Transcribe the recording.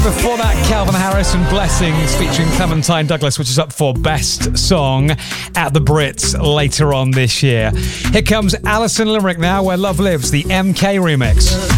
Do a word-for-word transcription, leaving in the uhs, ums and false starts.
Before that, Calvin Harris and Blessings featuring Clementine Douglas, which is up for Best Song at the Brits later on this year. Here comes Alison Limerick now, Where Love Lives, the M K remix.